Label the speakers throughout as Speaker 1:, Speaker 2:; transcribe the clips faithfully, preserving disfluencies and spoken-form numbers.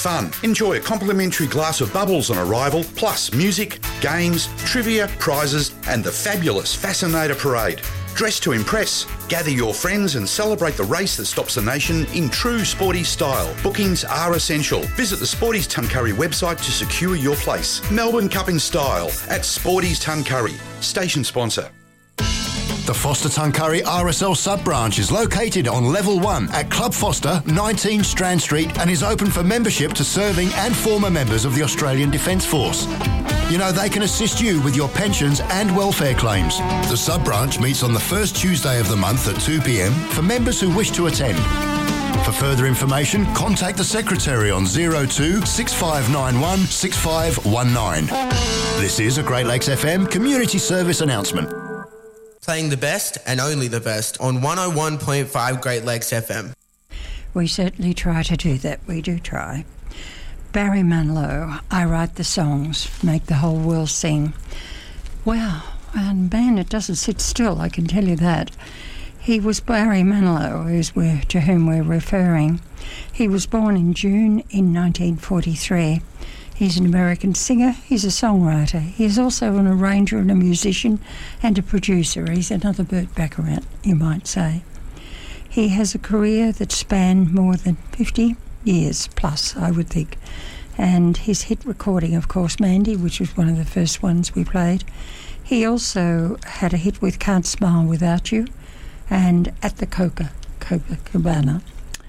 Speaker 1: fun. Enjoy a complimentary glass of bubbles on arrival, plus music, games, trivia, prizes, and the fabulous Fascinator Parade. Dress to impress. Gather your friends and celebrate the race that stops the nation in true sporty style. Bookings are essential. Visit the Sporties Tuncurry website to secure your place. Melbourne Cup in style at Sporties Tuncurry. Station sponsor.
Speaker 2: The Foster Tuncurry R S L sub-branch is located on Level one at Club Foster, nineteen Strand Street, and is open for membership to serving and former members of the Australian Defence Force. You know, they can assist you with your pensions and welfare claims. The sub-branch meets on the first Tuesday of the month at two p m for members who wish to attend. For further information, contact the Secretary on zero two six five nine one six five one nine. This is a Great Lakes F M community service announcement.
Speaker 3: Playing the best and only the best on one oh one point five Great Lakes F M.
Speaker 4: We certainly try to do that. We do try. Barry Manilow, I write the songs, make the whole world sing. Wow, and man, it doesn't sit still, I can tell you that. He was Barry Manilow, who's we're, to whom we're referring. He was born in June in nineteen forty-three. He's an American singer, he's a songwriter. He's also an arranger and a musician and a producer. He's another Burt Bacharach, you might say. He has a career that spanned more than fifty years plus, I would think. And his hit recording, of course, Mandy, which was one of the first ones we played. He also had a hit with Can't Smile Without You and At the Coca, Copacabana.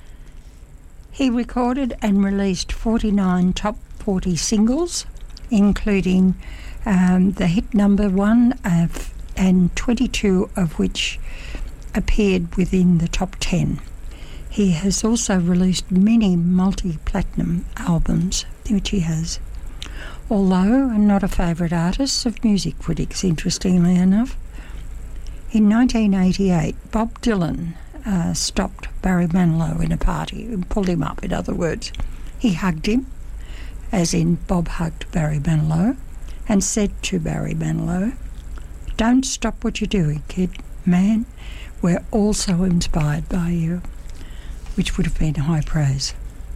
Speaker 4: He recorded and released forty-nine top forty singles, including um, the hit number one, of, and twenty-two of which appeared within the top ten. He has also released many multi-platinum albums, which he has. Although not a favourite artist of music critics, interestingly enough. In nineteen eighty-eight, Bob Dylan uh, stopped Barry Manilow in a party and pulled him up, in other words. He hugged him, as in Bob hugged Barry Manilow, and said to Barry Manilow, "Don't stop what you're doing, kid. Man, we're all so inspired by you," which would have been high praise.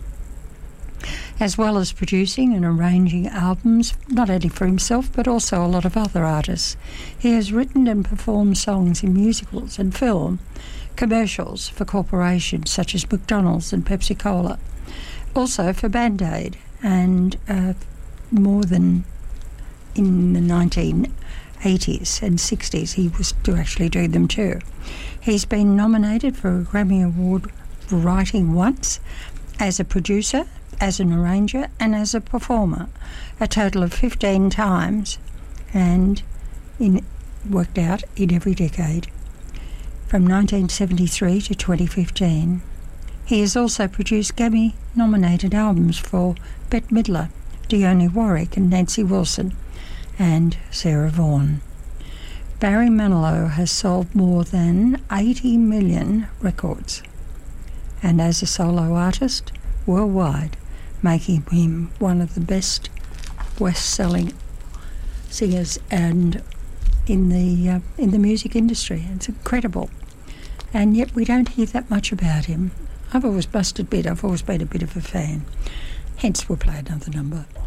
Speaker 4: As well as producing and arranging albums, not only for himself but also a lot of other artists, he has written and performed songs in musicals and film, commercials for corporations such as McDonald's and Pepsi Cola, also for Band-Aid, and uh, more than in the nineteen eighties and sixties he was to actually do them too. He's been nominated for a Grammy Award for writing once, as a producer, as an arranger and as a performer, a total of fifteen times, and in worked out in every decade from nineteen seventy-three to twenty fifteen. He has also produced Grammy-nominated albums for Bette Midler, Dionne Warwick and Nancy Wilson, and Sarah Vaughan. Barry Manilow has sold more than eighty million records, and as a solo artist, worldwide, making him one of the best West-selling singers and in the uh, in the music industry. It's incredible, and yet we don't hear that much about him. I've always must admit, I've always been a bit of a fan. Hence, we'll play another number.